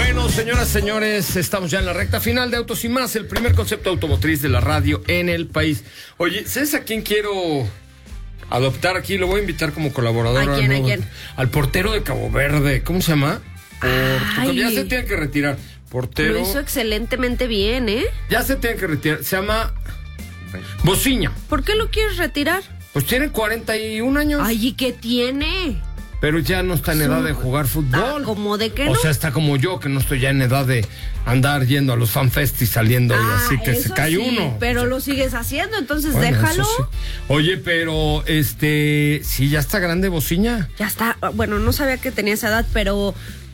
Bueno, señoras, señores, estamos ya en la recta final de Autos y Más, el primer concepto automotriz de la radio en el país. Oye, ¿sabes a quién quiero adoptar aquí? Lo voy a invitar como colaborador. ¿A quién? ¿A quién? Al portero de Cabo Verde. ¿Cómo se llama? Ya se tiene que retirar. Portero. Lo hizo excelentemente bien, ¿eh? Ya se tiene que retirar. Se llama Bociña. ¿Por qué lo quieres retirar? Pues tiene 41 años. Ay, ¿y qué tiene? Pero ya no está en edad de jugar fútbol. ¿Cómo de qué no? O sea, está como yo, que no estoy ya en edad de andar yendo a los fanfest y saliendo y así que se cae sí, uno. Pero lo sigues haciendo, entonces Bueno, déjalo. eso sí. Oye, pero sí, ya está grande Bociña. Ya está. Bueno, no sabía que tenía esa edad, pero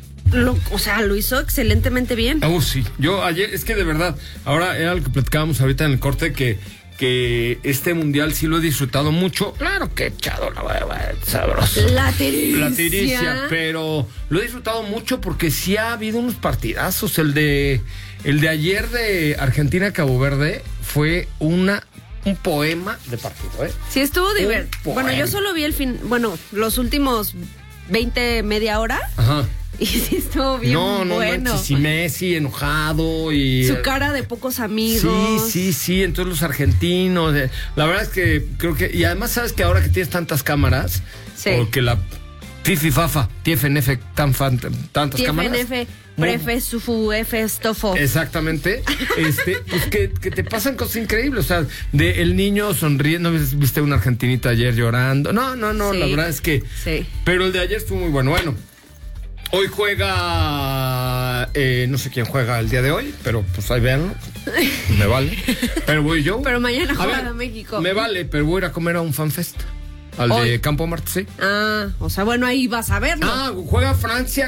lo hizo excelentemente bien. Sí. Yo ayer, es que de verdad, ahora era lo que platicábamos ahorita en el corte, que este mundial sí lo he disfrutado mucho. Claro que he echado la hueva sabroso. La tiricia. Pero lo he disfrutado mucho porque sí ha habido unos partidazos. El de ayer de Argentina-Cabo Verde fue un poema de partido, ¿eh? Sí, estuvo divertido. Bueno, yo solo vi los últimos media hora. Ajá. Y sí estuvo bien bueno. No, sí, Messi enojado y... Su cara de pocos amigos. Sí, entonces los argentinos... la verdad es que creo que... Y además sabes que ahora que tienes tantas cámaras, sí, o que la Fifi-Fafa, TFNF, tantas cámaras... TFNF, Prefe, Sufu, F, Estofo. Exactamente. Pues que te pasan cosas increíbles. O sea, de el niño sonriendo, viste una argentinita ayer llorando. No, sí, la verdad es que... Sí. Pero el de ayer estuvo muy bueno. Bueno, hoy juega, no sé quién juega el día de hoy, pero pues ahí véanlo, me vale. Pero voy yo. Pero mañana juega México. Me vale, pero voy a ir a comer a un fanfest. Al hoy de Campo Marte, sí. O sea, bueno, ahí vas a verlo. Juega Francia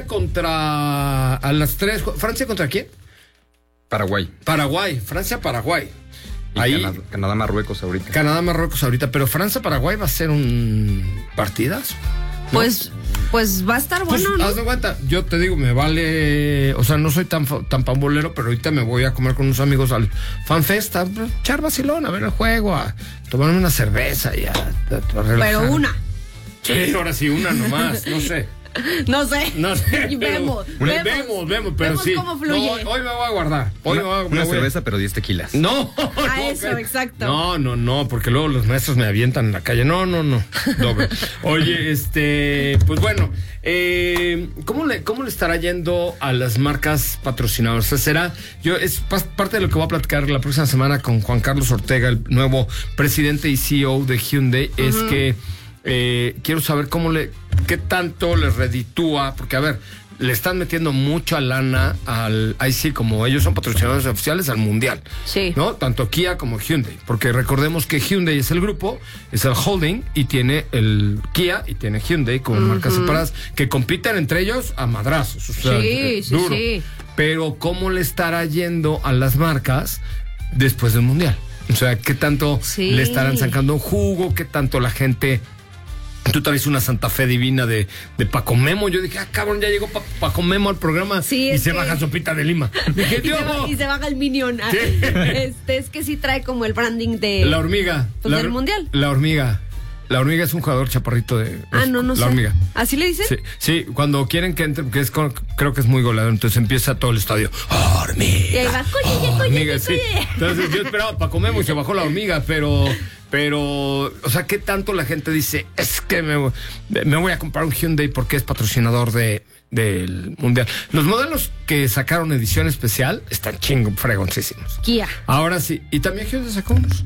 a las 3. ¿Francia contra quién? Paraguay, Francia-Paraguay. Y ahí Canadá-Marruecos ahorita. Canadá-Marruecos ahorita, pero Francia-Paraguay va a ser un partidazo. ¿No? Pues va a estar bueno, pues, ¿no? Haz de cuenta, yo te digo, me vale, o sea, no soy tan pambolero, pero ahorita me voy a comer con unos amigos al FanFest, a echar vacilón, a ver el juego, a tomarme una cerveza y a relajar. Pero una. Sí, ahora sí, una nomás, no sé. No sé. Vemos, pero sí. Cómo fluye. No, hoy me voy a guardar. Una cerveza, pero 10 tequilas. No. Eso, exacto. No, porque luego los maestros me avientan en la calle. No. Doble. Oye, pues bueno, ¿cómo le estará yendo a las marcas patrocinadoras? O sea, es parte de lo que voy a platicar la próxima semana con Juan Carlos Ortega, el nuevo presidente y CEO de Hyundai, es que quiero saber qué tanto les reditúa, porque a ver, le están metiendo mucha lana ahí sí, como ellos son patrocinadores oficiales al mundial. Sí. ¿No? Tanto Kia como Hyundai, porque recordemos que Hyundai es el grupo, es el holding, y tiene el Kia y tiene Hyundai como marcas separadas que compiten entre ellos a madrazos. O sea, duro. Sí. Pero ¿cómo le estará yendo a las marcas después del mundial? O sea, ¿qué tanto le estarán sacando un jugo? ¿Qué tanto la gente... Tú traes una Santa Fe divina de Paco Memo. Yo dije, cabrón, ya llegó Paco Memo al programa, y se baja Sopita de Lima. Dije, y se baja el Minion. ¿Sí? Es que sí trae como el branding de... La hormiga. Del mundial. La hormiga. La hormiga es un jugador chaparrito de... no sé. La hormiga. ¿Así le dicen? Sí, cuando quieren que entre, porque creo que es muy goleador, entonces empieza todo el estadio. ¡Hormiga! Y ahí va, hormiga, sí. Entonces yo esperaba Paco Memo y se bajó la hormiga, pero, o sea, ¿qué tanto la gente dice? Es que me voy a comprar un Hyundai porque es patrocinador del mundial. Los modelos que sacaron edición especial están fregoncísimos. Kia. Ahora sí. Y también Hyundai sacó unos.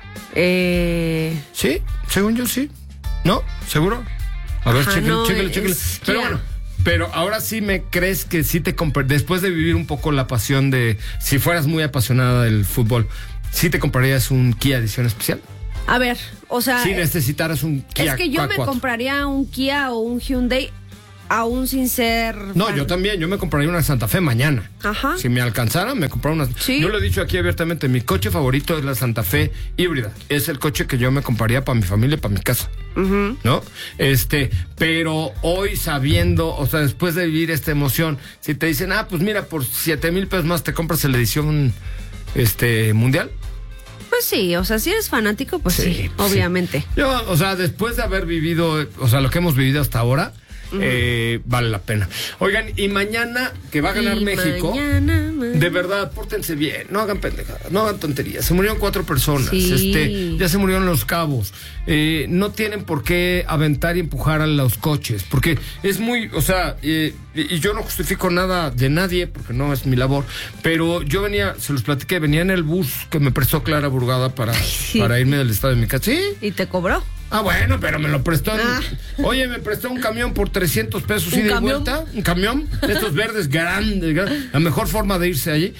Sí, según yo sí. ¿No? ¿Seguro? A ver, chéquele. Pero bueno, pero ahora sí me crees que sí te después de vivir un poco la pasión de, si fueras muy apasionada del fútbol, ¿sí te comprarías un Kia edición especial? A ver, o sea... Si necesitaras un Kia. Es que yo me compraría un Kia o un Hyundai aún sin ser... No, yo también, yo me compraría una Santa Fe mañana. Ajá. Si me alcanzara, me compraría una... Sí. Yo lo he dicho aquí abiertamente, mi coche favorito es la Santa Fe híbrida. Es el coche que yo me compraría para mi familia y para mi casa. ¿No? Pero hoy sabiendo, o sea, después de vivir esta emoción, si te dicen, pues mira, por 7,000 pesos más te compras la edición mundial. Pues sí, o sea, si eres fanático, pues sí, obviamente. Yo, o sea, después de haber vivido, o sea, lo que hemos vivido hasta ahora, vale la pena. Oigan, y mañana que va a ganar México, de verdad, pórtense bien, no hagan pendejadas, no hagan tonterías. Se murieron 4 personas, ya se murieron Los Cabos. No tienen por qué aventar y empujar a los coches, porque es muy, o sea, y yo no justifico nada de nadie, porque no es mi labor, pero yo venía, se los platiqué, venía en el bus que me prestó Clara Burgada para irme del estado de mi casa. ¿Sí? ¿Y te cobró? Ah, bueno, pero me lo prestó. Oye, me prestó un camión por 300 pesos y de vuelta. Un camión de estos verdes grandes. La mejor forma de irse allí.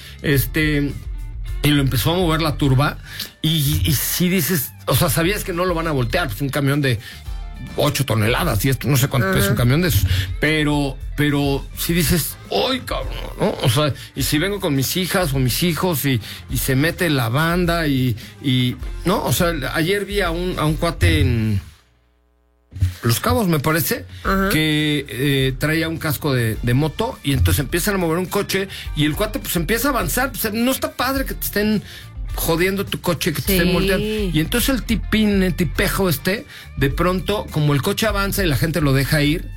Y lo empezó a mover la turba. Y si dices, o sea, sabías que no lo van a voltear. Pues un camión de 8 toneladas y esto, no sé cuánto pesa un camión de esos. Pero si dices, ¡ay, cabrón! ¿No? O sea, y si vengo con mis hijas o mis hijos y se mete la banda ¿no? O sea, ayer vi a un cuate en Los Cabos, me parece, que traía un casco de moto y entonces empiezan a mover un coche y el cuate pues empieza a avanzar. Pues no está padre que te estén jodiendo tu coche, que te estén volteando. Y entonces el tipejo de pronto, como el coche avanza y la gente lo deja ir,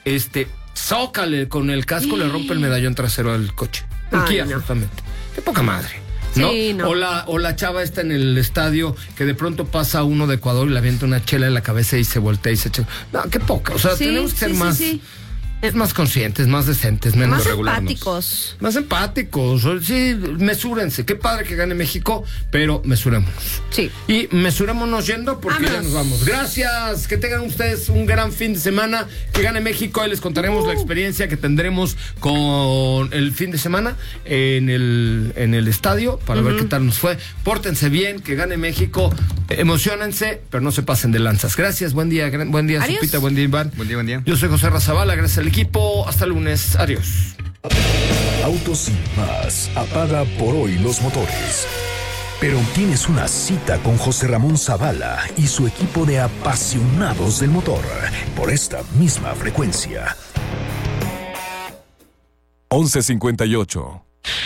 zócale con el casco, le rompe el medallón trasero al coche. Un Kia, justamente. Qué poca madre, ¿no? Sí, no. O la chava está en el estadio que de pronto pasa uno de Ecuador y le avienta una chela en la cabeza y se voltea y se echa. No, qué poca. O sea, tenemos que ser más conscientes, más decentes, menos más regularnos. Empáticos. Más empáticos. Sí, mesúrense. Qué padre que gane México, pero mesurémonos. Sí. Y mesurémonos yendo porque ya nos vamos. Gracias. Que tengan ustedes un gran fin de semana. Que gane México. Ahí les contaremos la experiencia que tendremos con el fin de semana en el estadio para ver qué tal nos fue. Pórtense bien, que gane México. Emociónense, pero no se pasen de lanzas. Gracias. Buen día, Zupita. Buen día, Iván. Buen día. Yo soy José Razabala. Gracias al equipo. Hasta el lunes. Adiós. Autos sin más. Apaga por hoy los motores. Pero tienes una cita con José Ramón Zavala y su equipo de apasionados del motor por esta misma frecuencia. 11:58.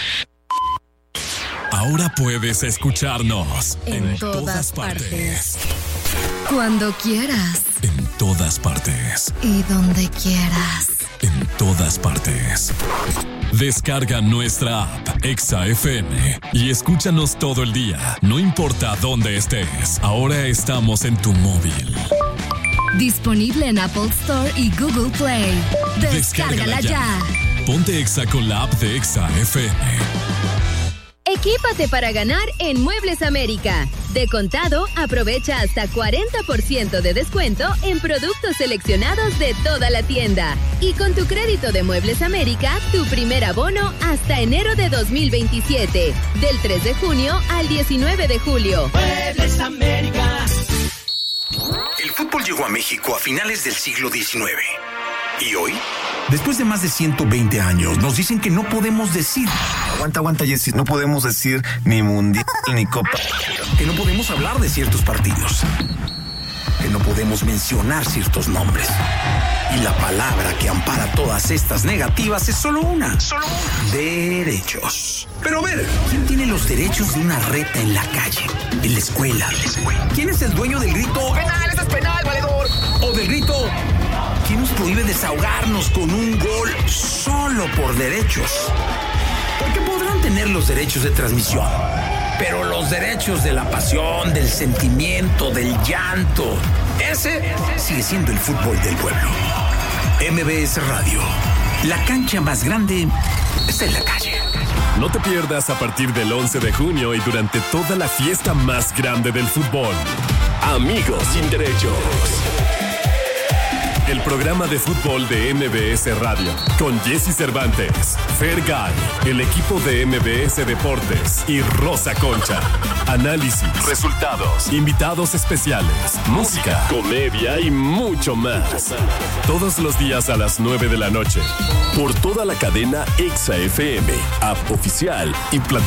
Ahora puedes escucharnos en todas partes. Cuando quieras. En todas partes. Y donde quieras. En todas partes. Descarga nuestra app Exa FM y escúchanos todo el día, no importa dónde estés. Ahora estamos en tu móvil. Disponible en Apple Store y Google Play. Descárgala ya. Ponte Exa con la app de Exa FM. Equípate para ganar en Muebles América. De contado, aprovecha hasta 40% de descuento en productos seleccionados de toda la tienda. Y con tu crédito de Muebles América, tu primer abono hasta enero de 2027. Del 3 de junio al 19 de julio. Muebles América. El fútbol llegó a México a finales del siglo XIX. ¿Y hoy? Después de más de 120 años, nos dicen que no podemos decir. Aguanta, Jessy. No podemos decir ni mundial ni copa. Que no podemos hablar de ciertos partidos. Que no podemos mencionar ciertos nombres. Y la palabra que ampara todas estas negativas es solo una. Derechos. Pero a ver, ¿quién tiene los derechos de una reta en la calle? En la escuela. ¿Quién es el dueño del grito? ¡Penal, eso es penal, valedor! O del grito... ¿Quién nos prohíbe desahogarnos con un gol solo por derechos? Porque podrán tener los derechos de transmisión, pero los derechos de la pasión, del sentimiento, del llanto, ese sigue siendo el fútbol del pueblo. MBS Radio, la cancha más grande está en la calle. No te pierdas a partir del 11 de junio y durante toda la fiesta más grande del fútbol. Amigos sin derechos. El programa de fútbol de MBS Radio, con Jesse Cervantes, Fergay, el equipo de MBS Deportes y Rosa Concha. Análisis, resultados, invitados especiales, música, comedia y mucho más. Todos los días a las 9 de la noche. Por toda la cadena Exa FM, app oficial y plataforma.